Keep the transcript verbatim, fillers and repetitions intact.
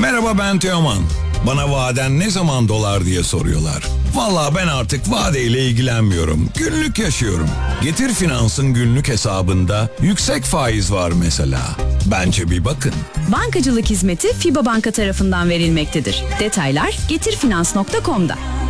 Merhaba, ben Teoman. Bana vaden ne zaman dolar diye soruyorlar. Vallahi ben artık vadeyle ilgilenmiyorum. Günlük yaşıyorum. Getir Finans'ın günlük hesabında yüksek faiz var mesela. Bence bir bakın. Bankacılık hizmeti FİBA Banka tarafından verilmektedir. Detaylar getirfinans nokta com'da.